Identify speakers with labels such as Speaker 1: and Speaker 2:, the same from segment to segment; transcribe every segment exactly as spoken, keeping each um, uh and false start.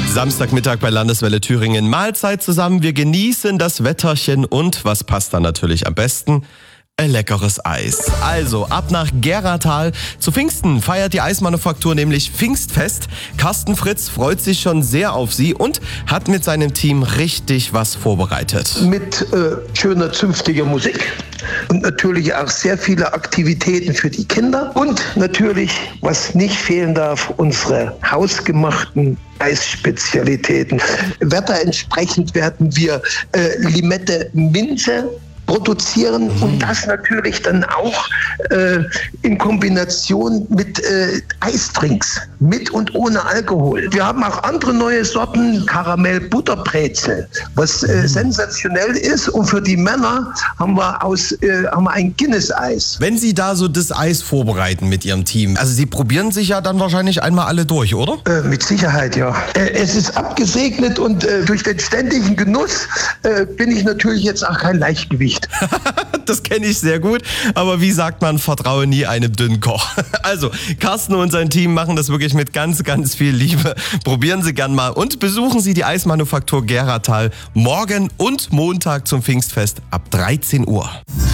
Speaker 1: Samstagmittag bei Landeswelle Thüringen. Mahlzeit zusammen, wir genießen das Wetterchen und was passt da natürlich am besten? Ein leckeres Eis. Also ab nach Geratal. Zu Pfingsten feiert die Eismanufaktur nämlich Pfingstfest. Carsten Fritz freut sich schon sehr auf sie und hat mit seinem Team richtig was vorbereitet.
Speaker 2: Mit äh, schöner, zünftiger Musik und natürlich auch sehr viele Aktivitäten für die Kinder. Und natürlich, was nicht fehlen darf, unsere hausgemachten Eisspezialitäten. Wetterentsprechend werden wir äh, Limette Minze produzieren mhm. und das natürlich dann auch äh, in Kombination mit äh, Eisdrinks, mit und ohne Alkohol. Wir haben auch andere neue Sorten, Karamell-Butterbrezel, was äh, mhm. sensationell ist, und für die Männer haben wir, aus, äh, haben wir ein Guinness-Eis.
Speaker 1: Wenn Sie da so das Eis vorbereiten mit Ihrem Team, also Sie probieren sich ja dann wahrscheinlich einmal alle durch, oder?
Speaker 2: Äh, mit Sicherheit, ja. Äh, es ist abgesegnet und äh, durch den ständigen Genuss äh, bin ich natürlich jetzt auch kein Leichtgewicht.
Speaker 1: Das kenne ich sehr gut, aber wie sagt man, vertraue nie einem dünnen Koch. Also, Carsten und sein Team machen das wirklich mit ganz, ganz viel Liebe. Probieren Sie gern mal und besuchen Sie die Eismanufaktur Geratal morgen und Montag zum Pfingstfest ab dreizehn Uhr.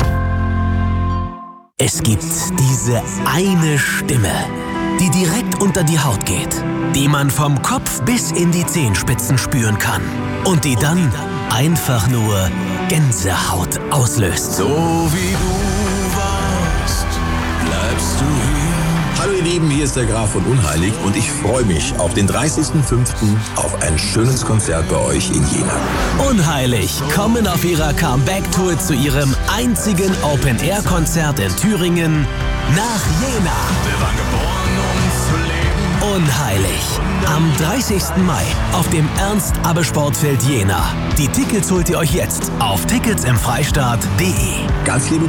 Speaker 3: Es gibt diese eine Stimme, die direkt unter die Haut geht, die man vom Kopf bis in die Zehenspitzen spüren kann und die dann einfach nur Gänsehaut auslöst.
Speaker 4: So wie du warst, bleibst du hier. Hallo ihr Lieben, hier ist der Graf von Unheilig und ich freue mich auf den dreißigsten fünften auf ein schönes Konzert bei euch in Jena.
Speaker 3: Unheilig kommen auf ihrer Comeback-Tour zu ihrem einzigen Open-Air-Konzert in Thüringen nach Jena.
Speaker 4: Wir waren geboren, um zu leben.
Speaker 3: Unheilig. Am dreißigsten Mai auf dem Ernst-Abbe-Sportfeld Jena. Die Tickets holt ihr euch jetzt auf tickets im freistaat punkt de.
Speaker 4: Ganz liebe